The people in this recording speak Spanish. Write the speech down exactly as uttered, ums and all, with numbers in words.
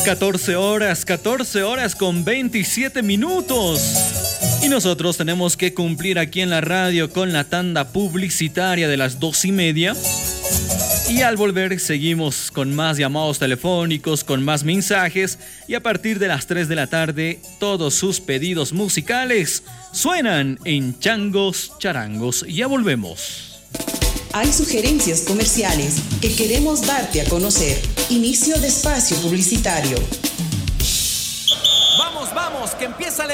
catorce horas, catorce horas con veintisiete minutos. Y nosotros tenemos que cumplir aquí en la radio con la tanda publicitaria de las dos y media. Y al volver seguimos con más llamados telefónicos, con más mensajes. Y a partir de las tres de la tarde, todos sus pedidos musicales suenan en Changos Charangos. Ya volvemos. Hay sugerencias comerciales que queremos darte a conocer. Inicio de espacio publicitario. Vamos, vamos, que empieza la